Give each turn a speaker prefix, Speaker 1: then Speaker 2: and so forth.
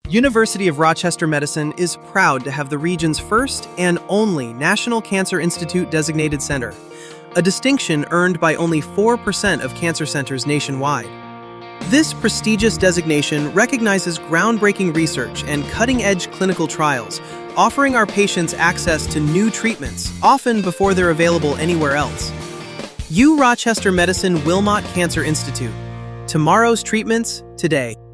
Speaker 1: University of Rochester Medicine is proud to have the region's first and only National Cancer Institute designated center, a distinction earned by only 4% of cancer centers nationwide. This prestigious designation recognizes groundbreaking research and cutting-edge clinical trials, offering our patients access to new treatments, often before they're available anywhere else. U Rochester Medicine Wilmot Cancer Institute. Tomorrow's treatments, today.